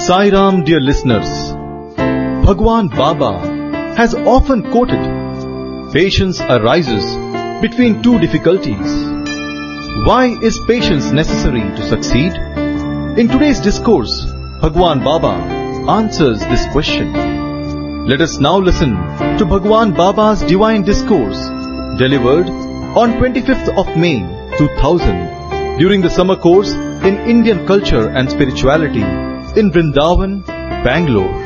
Sai Ram, dear listeners. Bhagwan Baba has often quoted, patience arises between two difficulties. Why is patience necessary to succeed? In today's discourse, Bhagwan Baba answers this question. Let us now listen to Bhagwan Baba's divine discourse delivered on 25th of May 2000 during the summer course in Indian culture and spirituality in Vrindavan, Bangalore.